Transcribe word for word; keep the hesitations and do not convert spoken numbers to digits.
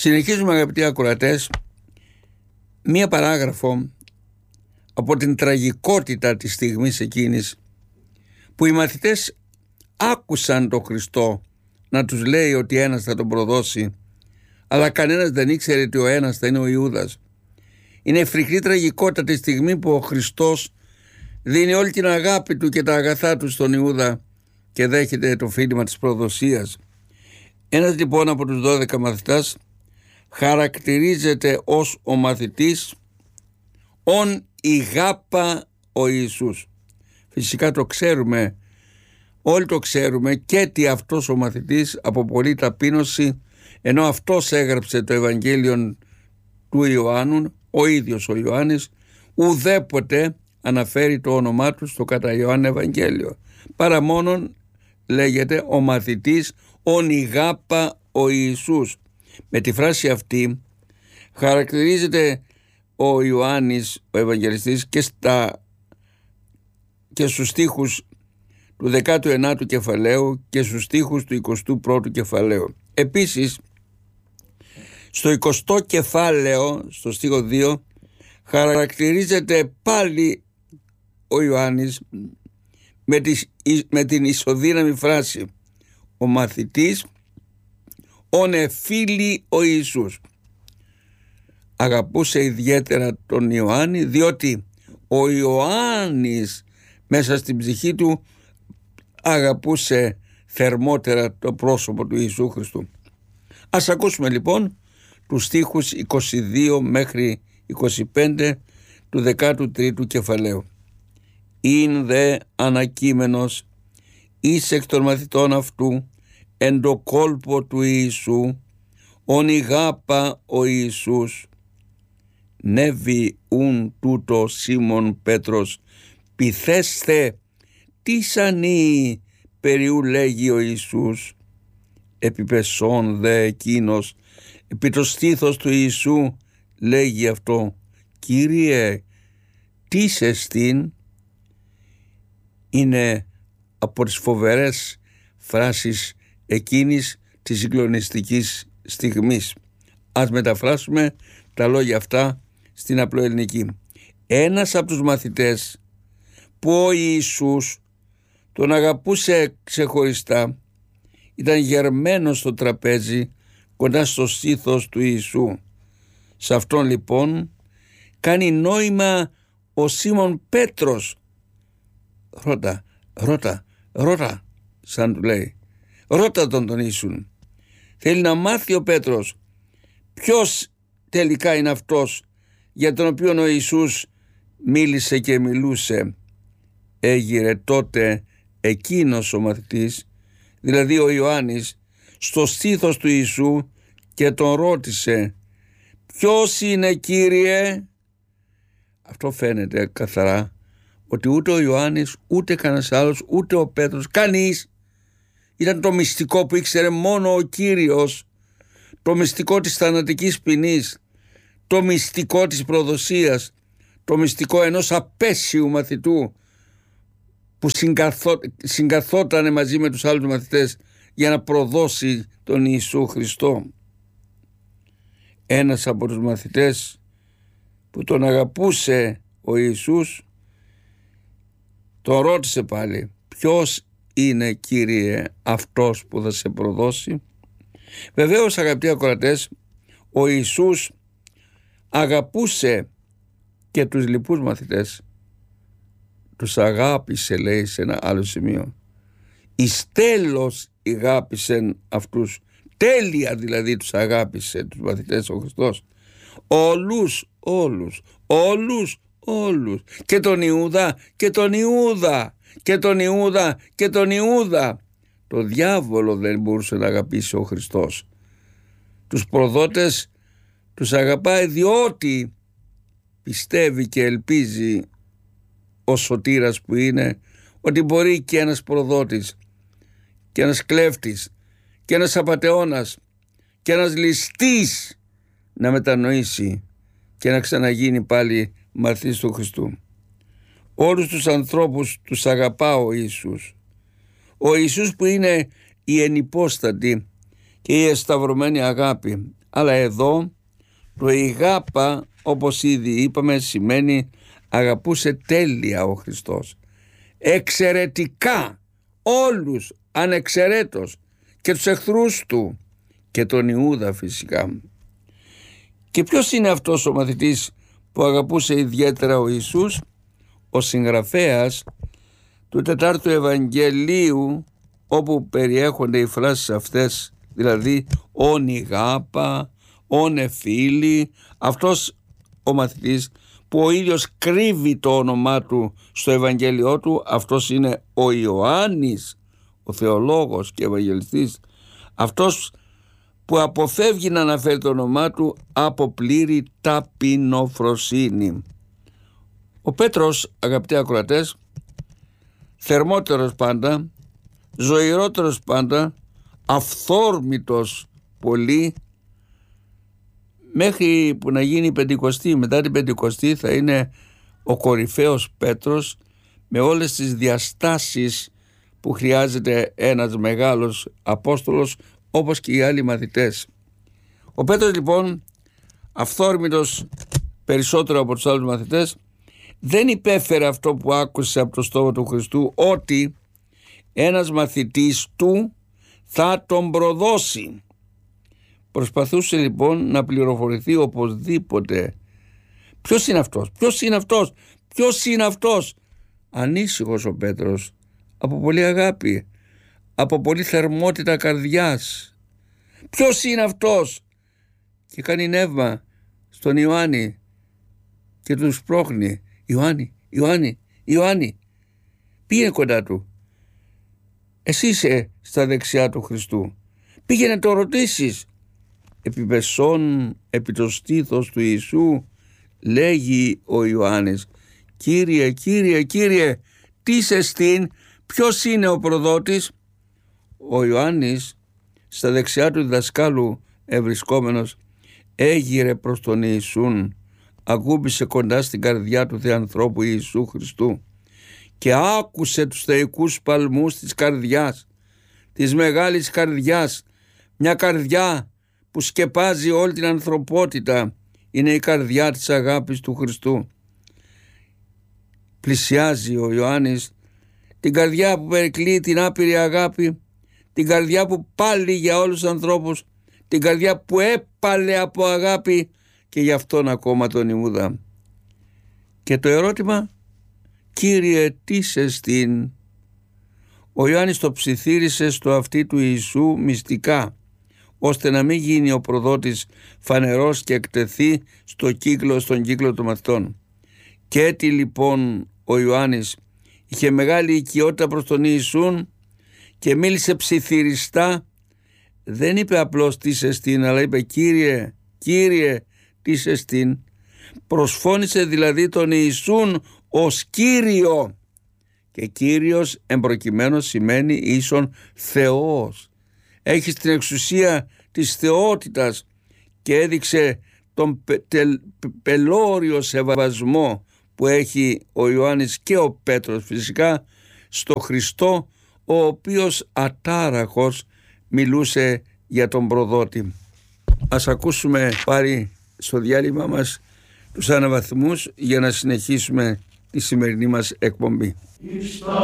Συνεχίζουμε, αγαπητοί ακροατές, μία παράγραφο από την τραγικότητα της στιγμής εκείνης που οι μαθητές άκουσαν τον Χριστό να τους λέει ότι ένας θα τον προδώσει, αλλά κανένας δεν ήξερε ότι ο ένας θα είναι ο Ιούδας. Είναι η φρικτή τραγικότητα τη στιγμή που ο Χριστός δίνει όλη την αγάπη του και τα αγαθά του στον Ιούδα και δέχεται το φίλημα της προδοσίας. Ένας λοιπόν από τους δώδεκα μαθητάς χαρακτηρίζεται ως ο μαθητής «ον ηγάπα ο Ιησούς». Φυσικά το ξέρουμε, όλοι το ξέρουμε, και τι αυτός ο μαθητής από πολλή ταπείνωση, ενώ αυτός έγραψε το Ευαγγέλιο του Ιωάννου, ο ίδιος ο Ιωάννης, ουδέποτε αναφέρει το όνομά του στο κατά Ιωάννη Ευαγγέλιο, παρά μόνον λέγεται ο μαθητής «ον ηγάπα ο Ιησούς». Με τη φράση αυτή χαρακτηρίζεται ο Ιωάννης ο Ευαγγελιστής και, στα, και στους στίχους του δεκάτου ενάτου κεφαλαίου και στους στίχους του εικοστού πρώτου κεφαλαίου. Επίσης στο εικοστό κεφάλαιο, στο στίχο δύο, χαρακτηρίζεται πάλι ο Ιωάννης με, τις, με την ισοδύναμη φράση «ο μαθητής ον εφίλη ο Ιησούς». Αγαπούσε ιδιαίτερα τον Ιωάννη, διότι ο Ιωάννης μέσα στην ψυχή του αγαπούσε θερμότερα το πρόσωπο του Ιησού Χριστού. Ας ακούσουμε λοιπόν τους στίχους είκοσι δύο μέχρι είκοσι πέντε του δεκάτου τρίτου κεφαλαίου. «Ειν δε ανακείμενος εις εκ των μαθητών αυτού εν το κόλπο του Ιησού, ον ηγάπα ο Ιησούς, νεύει ουν τούτο Σίμων Πέτρος, πειθέσθε τι σανί περιού λέγει ο Ιησούς. Επιπεσών δε εκείνος επί το στήθος του Ιησού λέγει αυτό, Κύριε, τι σε εστίν?» Είναι από τις φοβερές φράσεις εκείνης της συγκλονιστικής στιγμής. Ας μεταφράσουμε τα λόγια αυτά στην απλοελληνική. Ένας από τους μαθητές που ο Ιησούς τον αγαπούσε ξεχωριστά ήταν γερμένος στο τραπέζι κοντά στο στήθος του Ιησού. Σε αυτόν λοιπόν κάνει νόημα ο Σίμων Πέτρος. Ρώτα, ρώτα, ρώτα, σαν του λέει. Ρώτα τον τον Ιησούν. Θέλει να μάθει ο Πέτρος ποιος τελικά είναι αυτός για τον οποίο ο Ιησούς μίλησε και μιλούσε. Έγειρε τότε εκείνος ο μαθητής, δηλαδή ο Ιωάννης, στο στήθος του Ιησού και τον ρώτησε, «Ποιος είναι, Κύριε?» Αυτό φαίνεται καθαρά ότι ούτε ο Ιωάννης, ούτε κανένας άλλος, ούτε ο Πέτρος, κανείς, ήταν το μυστικό που ήξερε μόνο ο Κύριος, το μυστικό της θανατικής ποινής, το μυστικό της προδοσίας, το μυστικό ενός απέσιου μαθητού που συγκαθό, συγκαθότανε μαζί με τους άλλους μαθητές για να προδώσει τον Ιησού Χριστό. Ένας από τους μαθητές που τον αγαπούσε ο Ιησούς τον ρώτησε πάλι, «Ποιος είναι, Κύριε, αυτός που θα σε προδώσει?» Βεβαίως, αγαπητοί ακροατές, ο Ιησούς αγαπούσε και τους λοιπούς μαθητές. Τους αγάπησε, λέει σε ένα άλλο σημείο. «Εις τέλος αγάπησεν αυτούς». Τέλεια δηλαδή τους αγάπησε τους μαθητές ο Χριστός. Όλους, όλους, όλους, όλους. Και τον Ιούδα, και τον Ιούδα, και τον Ιούδα, και τον Ιούδα. Το διάβολο δεν μπορούσε να αγαπήσει ο Χριστός. Τους προδότες τους αγαπάει διότι πιστεύει και ελπίζει ο σωτήρας που είναι ότι μπορεί και ένας προδότης και ένας κλέφτης και ένας απατεώνας και ένας ληστής να μετανοήσει και να ξαναγίνει πάλι μαθητής του Χριστού. Όλους τους ανθρώπους τους αγαπά ο Ιησούς. Ο Ιησούς που είναι η ενυπόστατη και η εσταυρωμένη αγάπη, Αλλά εδώ το ηγάπα, όπως ήδη είπαμε, σημαίνει αγαπούσε τέλεια ο Χριστός, εξαιρετικά, όλους ανεξαιρέτως, και τους εχθρούς του και τον Ιούδα φυσικά. Και ποιος είναι αυτός ο μαθητής που αγαπούσε ιδιαίτερα ο Ιησούς? Ο συγγραφέας του τετάρτου Ευαγγελίου, όπου περιέχονται οι φράσεις αυτές, δηλαδή «ον ηγάπα», «ον εφίλη», αυτός ο μαθητής που ο ίδιος κρύβει το όνομά του στο Ευαγγέλιό του, αυτός είναι ο Ιωάννης, ο θεολόγος και ευαγγελιστής, αυτός που αποφεύγει να αναφέρει το όνομά του από πλήρη ταπεινοφροσύνη. Ο Πέτρος, αγαπητοί ακροατές, θερμότερος πάντα, ζωηρότερος πάντα, αυθόρμητος πολύ, μέχρι που να γίνει η Πεντηκοστή. Μετά την Πεντηκοστή θα είναι ο κορυφαίος Πέτρος, με όλες τις διαστάσεις που χρειάζεται ένας μεγάλος Απόστολος, όπως και οι άλλοι μαθητές. Ο Πέτρος λοιπόν, αυθόρμητος περισσότερο από τους άλλους μαθητές, δεν υπέφερε αυτό που άκουσε από το στόμα του Χριστού, ότι ένας μαθητής του θα τον προδώσει. Προσπαθούσε λοιπόν να πληροφορηθεί οπωσδήποτε. Ποιος είναι αυτός, ποιος είναι αυτός, ποιος είναι αυτός? Ανήσυχος ο Πέτρος, από πολύ αγάπη, από πολύ θερμότητα καρδιάς. Ποιος είναι αυτός? Και κάνει νεύμα στον Ιωάννη και του σπρώχνει. Ιωάννη, Ιωάννη, Ιωάννη, πήγαινε κοντά του. Εσύ είσαι στα δεξιά του Χριστού. Πήγαινε να το ρωτήσεις. Επιπεσών επί το στήθος του Ιησού, λέγει ο Ιωάννης, Κύριε, Κύριε, Κύριε, τι σε στήν, ποιος είναι ο προδότης? Ο Ιωάννης, στα δεξιά του διδασκάλου ευρισκόμενος, έγειρε προς τον Ιησούν, ακούμπησε κοντά στην καρδιά του Θεανθρώπου Ιησού Χριστού και άκουσε τους θεϊκούς παλμούς της καρδιάς, της μεγάλης καρδιάς, μια καρδιά που σκεπάζει όλη την ανθρωπότητα. Είναι η καρδιά της αγάπης του Χριστού. Πλησιάζει ο Ιωάννης την καρδιά που περικλεί την άπειρη αγάπη, την καρδιά που πάλι για όλους τους ανθρώπους, την καρδιά που έπαλε από αγάπη και γι' αυτόν ακόμα τον Ιούδα. Και το ερώτημα, Κύριε, τι σε στήν? Ο Ιωάννης το ψιθύρισε στο αυτί του Ιησού μυστικά, ώστε να μην γίνει ο προδότης φανερός και εκτεθεί στο κύκλο, στον κύκλο των μαθητών. Και έτσι λοιπόν ο Ιωάννης είχε μεγάλη οικειότητα προς τον Ιησούν και μίλησε ψιθυριστά. Δεν είπε απλώς τι σε στήν, αλλά είπε Κύριε, Κύριε, τι σε στήν. Προσφώνησε δηλαδή τον Ιησούν ως Κύριο. Και Κύριος εμπροκειμένος σημαίνει ίσον Θεός. Έχει την εξουσία της θεότητας και έδειξε τον πε, τε, πελώριο σεβασμό που έχει ο Ιωάννης και ο Πέτρος φυσικά στο Χριστό, ο οποίος ατάραχος μιλούσε για τον προδότη. Ας ακούσουμε πάλι στο διάλειμμα μας τους αναβαθμούς για να συνεχίσουμε τη σημερινή μας εκπομπή.